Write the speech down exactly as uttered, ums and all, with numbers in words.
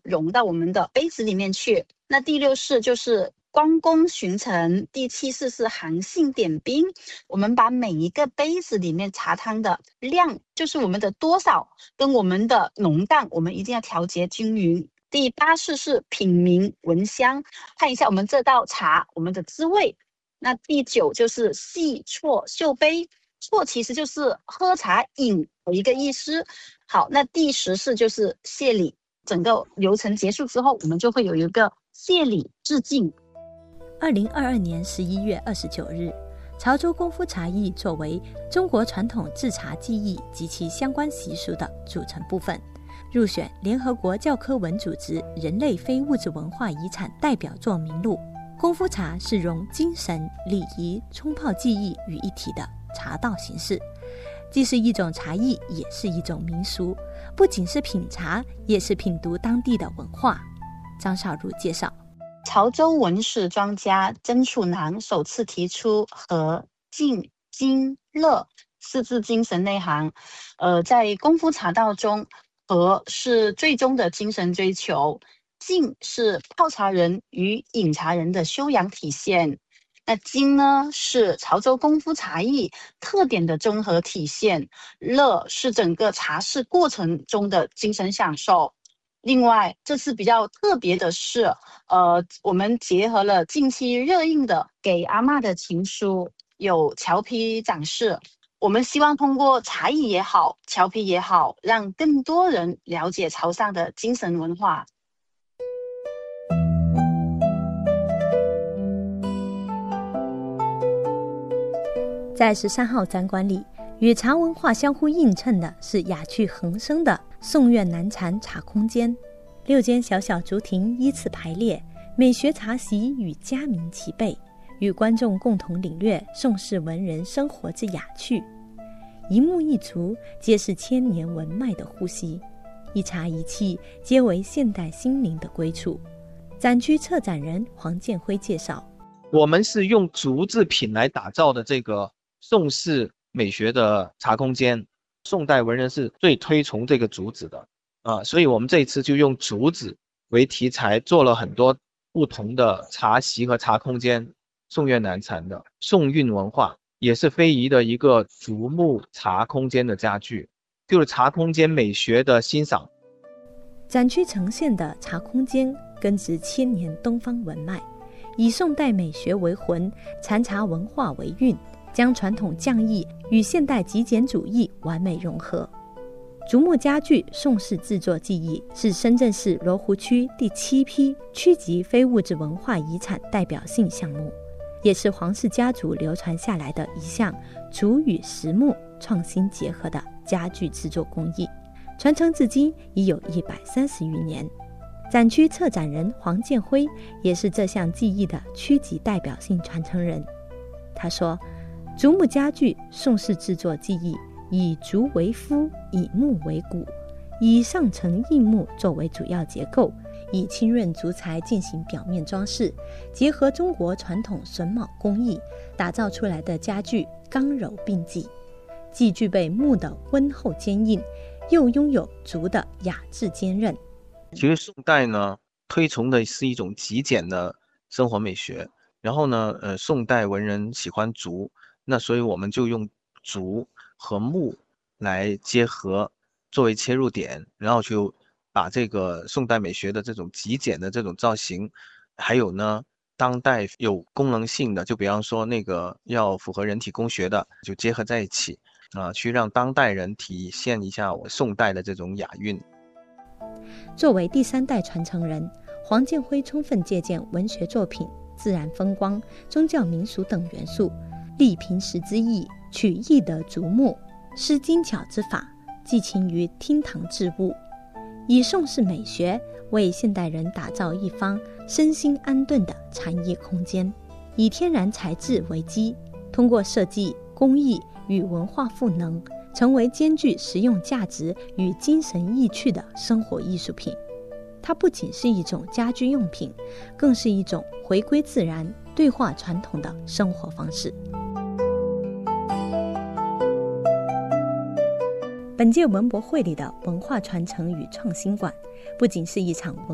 融到我们的杯子里面去。那第六式就是关公巡城，第七式是韩信点兵。我们把每一个杯子里面茶汤的量，就是我们的多少跟我们的浓淡，我们一定要调节均匀。第八式是品茗闻香，看一下我们这道茶我们的滋味。那第九就是细啜嗅杯，啜其实就是喝茶饮的一个意思。好，那第十式就是谢礼，整个流程结束之后，我们就会有一个谢礼致敬。 二零二二年十一月二十九日，潮州功夫茶艺作为中国传统制茶技艺及其相关习俗的组成部分，入选联合国教科文组织人类非物质文化遗产代表作名录。功夫茶是融精神、礼仪、冲泡技艺于一体的茶道形式，既是一种茶艺，也是一种民俗，不仅是品茶，也是品读当地的文化。张少如介绍， 潮州文史专家曾楚南首次提出和、静、精、乐四字精神内涵。呃，在功夫茶道中，和是最终的精神追求，静是泡茶人与饮茶人的修养体现，那精呢是潮州功夫茶艺特点的综合体现，乐是整个茶事过程中的精神享受。另外，这次比较特别的是，呃，我们结合了近期热映的《给阿嬷的情书》，有荞皮展示。我们希望通过茶艺也好，荞皮也好，让更多人了解潮汕的精神文化。 在十三号展馆里，与茶文化相互映衬的是雅趣横生的宋苑南禅茶空间。六间小小竹亭依次排列，美学茶席与佳茗齐备，与观众共同领略宋氏文人生活之雅趣。一木一竹皆是千年文脉的呼吸，一茶一器皆为现代心灵的归处。展区策展人黄建辉介绍， 我们是用竹制品来打造的这个宋式美学的茶空间，宋代文人是最推崇这个竹子的啊，所以我们这一次就用竹子为题材，做了很多不同的茶席和茶空间。宋苑南禅的宋韵文化也是非遗的一个竹木茶空间的家具，就是茶空间美学的欣赏。 展区呈现的茶空间根植千年东方文脉，以宋代美学为魂，禅茶文化为韵，将传统匠艺与现代极简主义完美融合。竹木家具宋式制作技艺是深圳市罗湖区第七批区级非物质文化遗产代表性项目，也是黄氏家族流传下来的一项竹与实木创新结合的家具制作工艺，传承至今已有一百三十余年。展区策展人黄建辉也是这项技艺的区级代表性传承人。他说，竹木家具宋式制作技艺以竹为肤，以木为骨，以上层硬木作为主要结构，以清润竹材进行表面装饰，结合中国传统榫卯工艺打造出来的家具刚柔并济，既具备木的温厚坚硬，又拥有竹的雅致坚韧。 其实宋代呢推崇的是一种极简的生活美学，然后呢呃，宋代文人喜欢竹，那所以我们就用竹和木来结合作为切入点，然后就把这个宋代美学的这种极简的这种造型，还有呢当代有功能性的，就比方说那个要符合人体工学的，就结合在一起啊，去让当代人体现一下我宋代的这种雅韵。 作为第三代传承人，黄建辉充分借鉴文学作品、自然风光、宗教民俗等元素，立平时之意，取易得竹木，施精巧之法，寄情于厅堂之物，以宋式美学为现代人打造一方身心安顿的禅意空间，以天然材质为基，通过设计、工艺与文化赋能，成为兼具实用价值与精神意趣的生活艺术品。它不仅是一种家居用品，更是一种回归自然、对话传统的生活方式。本届文博会里的文化传承与创新馆，不仅是一场文